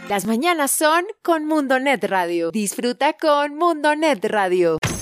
Las mañanas son con Mundo Net Radio. Disfruta con Mundo Net Radio.